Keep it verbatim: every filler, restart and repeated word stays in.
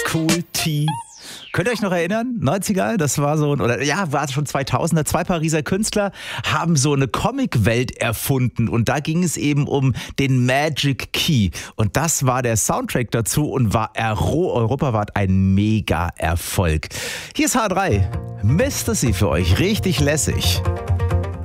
Cool Tea. Könnt ihr euch noch erinnern? neunziger, das war so, ein, oder ja, war schon zweitausender. Zwei Pariser Künstler haben so eine Comicwelt erfunden und da ging es eben um den Magic Key. Und das war der Soundtrack dazu und war Euro- europaweit ein Mega-Erfolg. Hier ist H drei. Mister C für euch, richtig lässig.